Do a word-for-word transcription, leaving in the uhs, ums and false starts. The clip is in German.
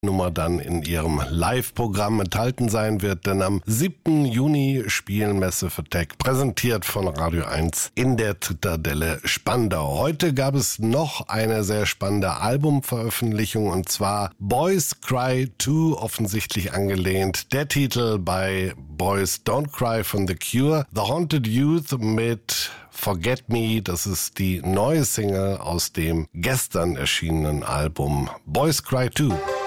Nummer dann in ihrem Live-Programm enthalten sein wird, denn am siebten Juni spielen Massive Attack, präsentiert von Radio eins in der Zitadelle Spandau. Heute gab es noch eine sehr spannende Albumveröffentlichung, und zwar Boys Cry zwei, offensichtlich angelehnt. Der Titel bei Boys Don't Cry von The Cure, The Haunted Youth mit Forget Me, das ist die neue Single aus dem gestern erschienenen Album Boys Cry zwei.